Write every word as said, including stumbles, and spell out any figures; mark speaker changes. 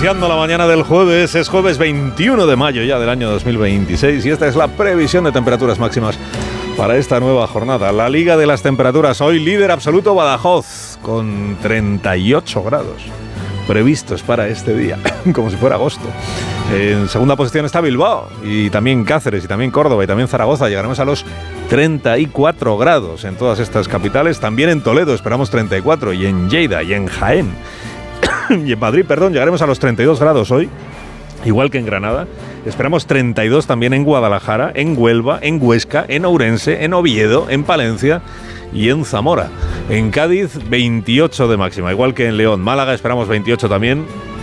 Speaker 1: Iniciando la mañana del jueves, es jueves veintiuno de mayo ya del año dos mil veintiséis y esta es la previsión de temperaturas máximas para esta nueva jornada. La Liga de las Temperaturas, hoy líder absoluto Badajoz, con treinta y ocho grados previstos para este día, como si fuera agosto. En segunda posición está Bilbao, y también Cáceres, y también Córdoba, y también Zaragoza. Llegaremos a los treinta y cuatro grados en todas estas capitales. También en Toledo esperamos treinta y cuatro, y en Lleida, y en Jaén, y en Madrid, perdón, llegaremos a los treinta y dos grados hoy, igual que en Granada. Esperamos treinta y dos también en Guadalajara, en Huelva, en Huesca, en Ourense, en Oviedo, en Palencia y en Zamora. En Cádiz, veintiocho de máxima, igual que en León. Málaga esperamos veintiocho también.